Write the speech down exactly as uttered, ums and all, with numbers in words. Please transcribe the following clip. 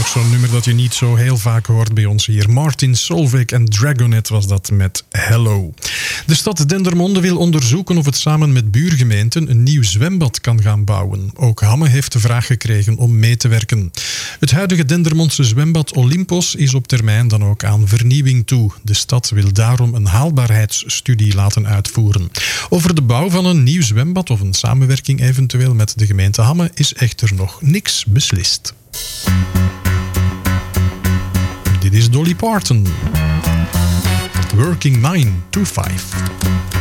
nog zo'n nummer dat je niet zo heel vaak hoort bij ons hier. Martin Solveig en Dragonet was dat met Hello. De stad Dendermonde wil onderzoeken of het samen met buurgemeenten een nieuw zwembad kan gaan bouwen. Ook Hamme heeft de vraag gekregen om mee te werken. Het huidige Dendermondse zwembad Olympos is op termijn dan ook aan vernieuwing toe. De stad wil daarom een haalbaarheidsstudie laten uitvoeren. Over de bouw van een nieuw zwembad of een samenwerking eventueel met de gemeente Hamme is echter nog niks beslist. Dit is Dolly Parton. Working nine to five.